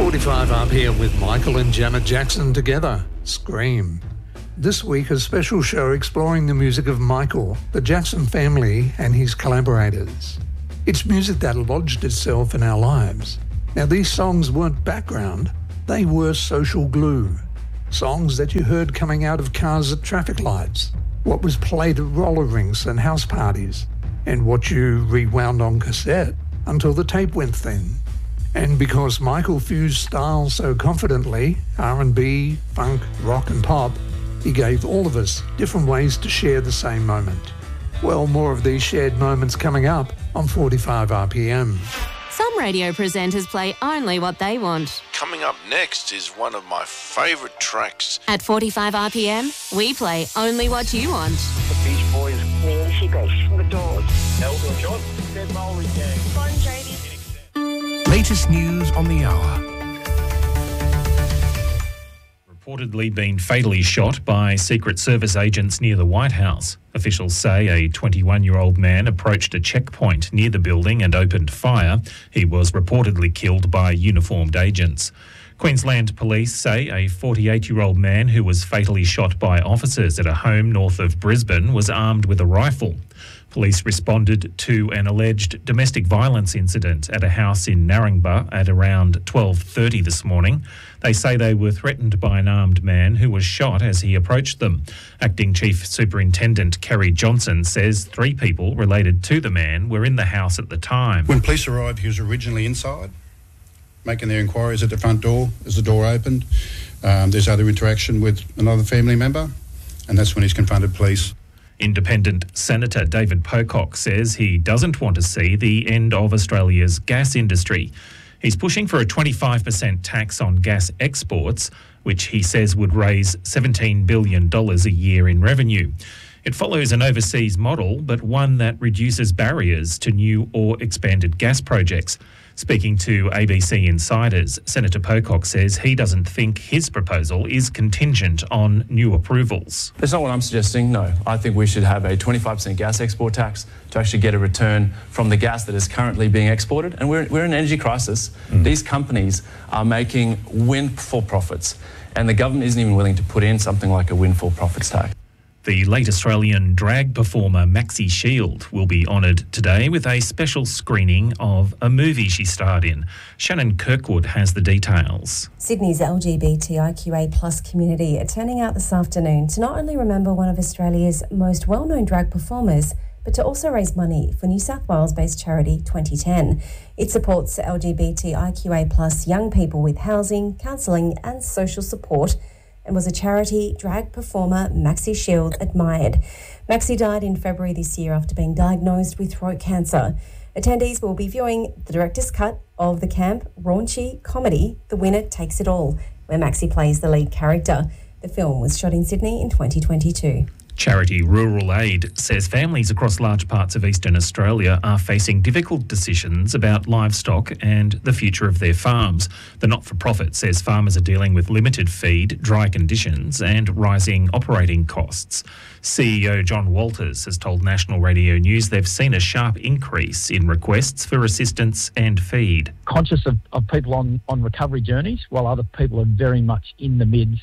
45 RPM with Michael and Janet Jackson together. Scream. This week, a special show exploring the music of Michael, the Jackson family and his collaborators. It's music that lodged itself in our lives. Now, these songs weren't background, they were social glue. Songs that you heard coming out of cars at traffic lights, what was played at roller rinks and house parties, and what you rewound on cassette until the tape went thin. And because Michael fused styles so confidently, R&B, funk, rock and pop, he gave all of us different ways to share the same moment. Well, more of these shared moments coming up on 45 RPM. Some radio presenters play only what they want. Coming up next is one of my favourite tracks. At 45 RPM, we play only what you want. The Beach Boys. Neil Sheepish. The Doors. Elton John. Dead Bowery Gang. Bon Jovi. Latest news on the hour. Reportedly been fatally shot by Secret Service agents near the White House. Officials say a 21-year-old man approached a checkpoint near the building and opened fire. He was reportedly killed by uniformed agents. Queensland police say a 48-year-old man who was fatally shot by officers at a home north of Brisbane was armed with a rifle. Police responded to an alleged domestic violence incident at a house in Narangba at around 12:30 this morning. They say they were threatened by an armed man who was shot as he approached them. Acting Chief Superintendent Kerry Johnson says 3 people related to the man were in the house at the time. When police arrived, he was originally inside, making their inquiries at the front door. As the door opened, there's other interaction with another family member, and that's when he's confronted police. Independent Senator David Pocock says he doesn't want to see the end of Australia's gas industry. He's pushing for a 25% tax on gas exports, which he says would raise $17 billion a year in revenue. It follows an overseas model, but one that reduces barriers to new or expanded gas projects. Speaking to ABC Insiders, Senator Pocock says he doesn't think his proposal is contingent on new approvals. That's not what I'm suggesting, no. I think we should have a 25% gas export tax to actually get a return from the gas that is currently being exported. And we're in an energy crisis. These companies are making windfall profits, and the government isn't even willing to put in something like a windfall profits tax. The late Australian drag performer Maxi Shield will be honoured today with a special screening of a movie she starred in. Shannon Kirkwood has the details. Sydney's LGBTIQA+ community are turning out this afternoon to not only remember one of Australia's most well-known drag performers, but to also raise money for New South Wales-based charity 2010. It supports LGBTIQA+ young people with housing, counselling and social support, and was a charity drag performer Maxi Shield admired. Maxi died in February this year after being diagnosed with throat cancer. Attendees will be viewing the director's cut of the camp raunchy comedy The Winner Takes It All, where Maxi plays the lead character. The film was shot in Sydney in 2022. Charity Rural Aid says families across large parts of eastern Australia are facing difficult decisions about livestock and the future of their farms. The not-for-profit says farmers are dealing with limited feed, dry conditions and rising operating costs. CEO John Walters has told National Radio News they've seen a sharp increase in requests for assistance and feed. Conscious of people on recovery journeys, while other people are very much in the midst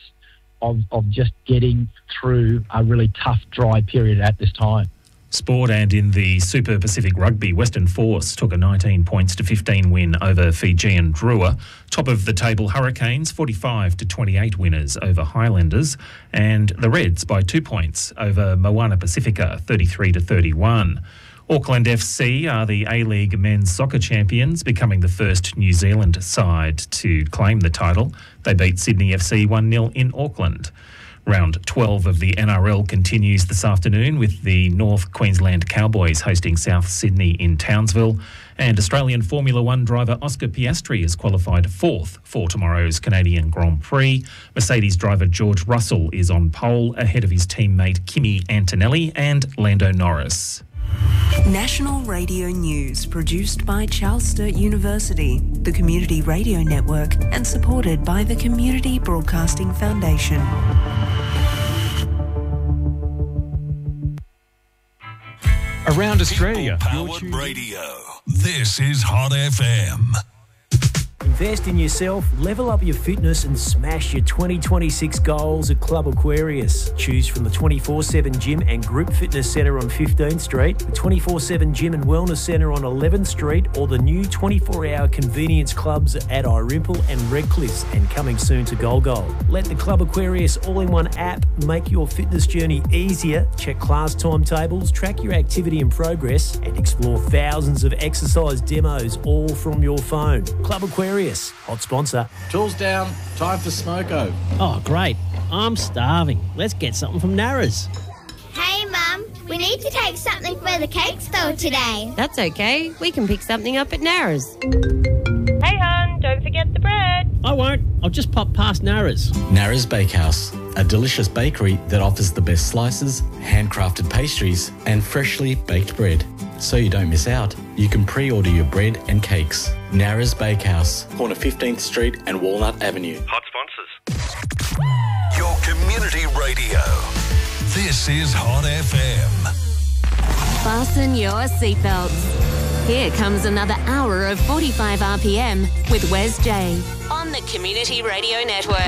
of just getting through a really tough, dry period at this time. Sport, and in the Super Pacific Rugby, Western Force took a 19 points to 15 win over Fijian Drua. Top of the table Hurricanes, 45 to 28 winners over Highlanders, and the Reds by 2 points over Moana Pacifica, 33 to 31. Auckland FC are the A-League men's soccer champions, becoming the first New Zealand side to claim the title. They beat Sydney FC 1-0 in Auckland. Round 12 of the NRL continues this afternoon with the North Queensland Cowboys hosting South Sydney in Townsville. And Australian Formula One driver Oscar Piastri has qualified fourth for tomorrow's Canadian Grand Prix. Mercedes driver George Russell is on pole ahead of his teammate Kimi Antonelli and Lando Norris. National Radio News, produced by Charles Sturt University, the Community Radio Network, and supported by the Community Broadcasting Foundation. Around Australia. Powered radio. This is Hot FM. Invest in yourself, level up your fitness and smash your 2026 goals at Club Aquarius. Choose from the 24/7 Gym and Group Fitness Centre on 15th Street, the 24/7 Gym and Wellness Centre on 11th Street, or the new 24-hour convenience clubs at Irimple and Redcliffe, and coming soon to Golgol. Let the Club Aquarius all-in-one app make your fitness journey easier. Check class timetables, track your activity and progress, and explore thousands of exercise demos all from your phone. Club Aquarius, hot sponsor. Tools down, time for smoko. Oh, great. I'm starving. Let's get something from Narra's. Hey, Mum, we need to take something for the cake store today. That's okay. We can pick something up at Narra's. Hey, hon, don't forget the bread. I won't. I'll just pop past Narra's. Narra's Bakehouse, a delicious bakery that offers the best slices, handcrafted pastries, and freshly baked bread. So you don't miss out, you can pre-order your bread and cakes. Narra's Bakehouse, corner 15th Street and Walnut Avenue. Hot sponsors. Your community radio. This is Hot FM. Fasten your seatbelts. Here comes another hour of 45 RPM with Wes J on the Community Radio Network.